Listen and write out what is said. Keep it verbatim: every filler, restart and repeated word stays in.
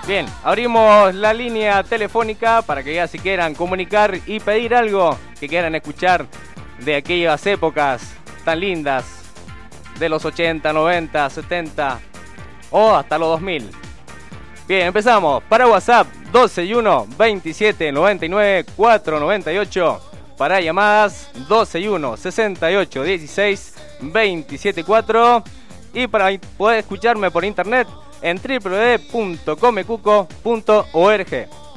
Bien, abrimos la línea telefónica para que ya si quieran comunicar y pedir algo que quieran escuchar de aquellas épocas tan lindas de los ochenta, noventa, setenta o hasta los dos mil. Bien, empezamos. Para WhatsApp doce y uno, veintisiete, noventa y nueve, cuatrocientos noventa y ocho. Para llamadas doce y uno, sesenta y ocho, dieciséis, veintisiete y cuatro. Y para poder escucharme por internet en doble u doble u doble u punto comecuco punto org.